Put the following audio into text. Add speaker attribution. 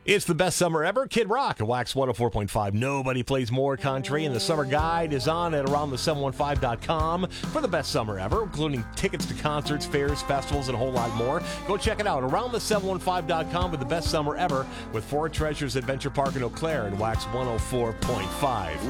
Speaker 1: It's the best summer ever. Kid Rock at Wax 104.5. Nobody plays more country, and the summer guide is on at aroundthe715.com for the best summer ever, including tickets to concerts, fairs, festivals, and a whole lot more. Go check it out, aroundthe715.com with the best summer ever with Four Treasures Adventure Park in Eau Claire and Wax 104.5.